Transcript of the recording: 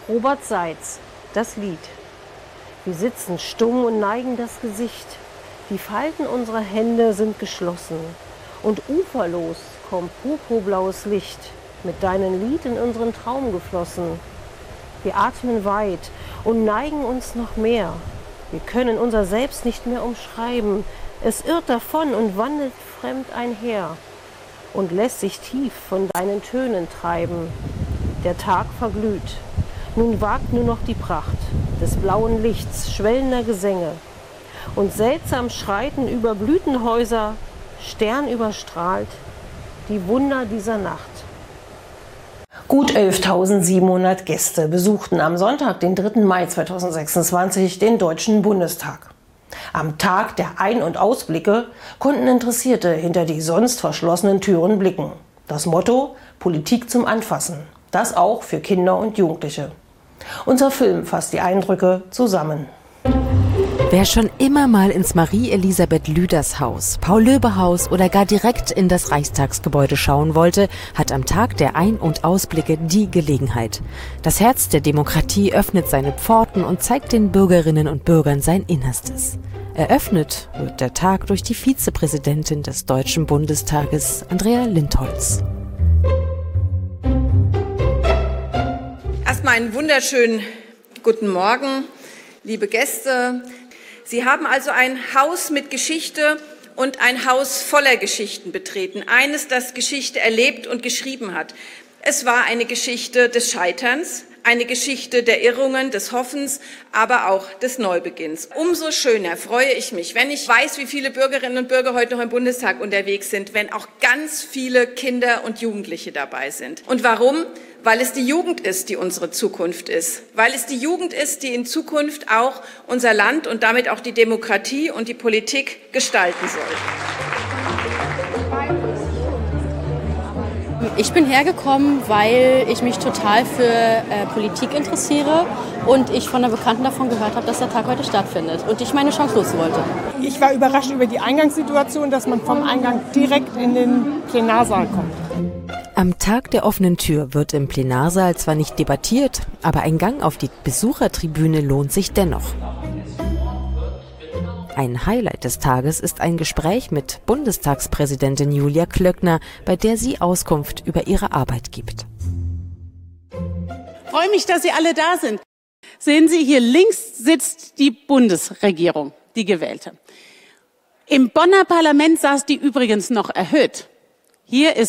Robert Seitz, das Lied. Wir sitzen stumm und neigen das Gesicht. Die Falten unserer Hände sind geschlossen. Und uferlos kommt purpurblaues Licht, mit deinem Lied in unseren Traum geflossen. Wir atmen weit und neigen uns noch mehr. Wir können unser Selbst nicht mehr umschreiben. Es irrt davon und wandelt fremd einher und lässt sich tief von deinen Tönen treiben. Der Tag verglüht. Nun wagt nur noch die Pracht des blauen Lichts, schwellender Gesänge. Und seltsam schreiten über Blütenhäuser, sternüberstrahlt, die Wunder dieser Nacht. Gut 11.700 Gäste besuchten am Sonntag, den 3. Mai 2026, den Deutschen Bundestag. Am Tag der Ein- und Ausblicke konnten Interessierte hinter die sonst verschlossenen Türen blicken. Das Motto: Politik zum Anfassen. Das auch für Kinder und Jugendliche. Unser Film fasst die Eindrücke zusammen. Wer schon immer mal ins Marie-Elisabeth-Lüders-Haus, Paul-Löbe-Haus oder gar direkt in das Reichstagsgebäude schauen wollte, hat am Tag der Ein- und Ausblicke die Gelegenheit. Das Herz der Demokratie öffnet seine Pforten und zeigt den Bürgerinnen und Bürgern sein Innerstes. Eröffnet wird der Tag durch die Vizepräsidentin des Deutschen Bundestages, Andrea Lindholz. Erstmal einen wunderschönen guten Morgen, liebe Gäste. Sie haben also ein Haus mit Geschichte und ein Haus voller Geschichten betreten. Eines, das Geschichte erlebt und geschrieben hat. Es war eine Geschichte des Scheiterns, eine Geschichte der Irrungen, des Hoffens, aber auch des Neubeginns. Umso schöner freue ich mich, wenn ich weiß, wie viele Bürgerinnen und Bürger heute noch im Bundestag unterwegs sind, wenn auch ganz viele Kinder und Jugendliche dabei sind. Und warum? Weil es die Jugend ist, die unsere Zukunft ist. Weil es die Jugend ist, die in Zukunft auch unser Land und damit auch die Demokratie und die Politik gestalten soll. Ich bin hergekommen, weil ich mich total für Politik interessiere und ich von einer Bekannten davon gehört habe, dass der Tag heute stattfindet und ich meine Chance nutzen wollte. Ich war überrascht über die Eingangssituation, dass man vom Eingang direkt in den Plenarsaal kommt. Am Tag der offenen Tür wird im Plenarsaal zwar nicht debattiert, aber ein Gang auf die Besuchertribüne lohnt sich dennoch. Ein Highlight des Tages ist ein Gespräch mit Bundestagspräsidentin Julia Klöckner, bei der sie Auskunft über ihre Arbeit gibt. Ich freue mich, dass Sie alle da sind. Sehen Sie, hier links sitzt die Bundesregierung, die gewählte. Im Bonner Parlament saß die übrigens noch erhöht. Hier ist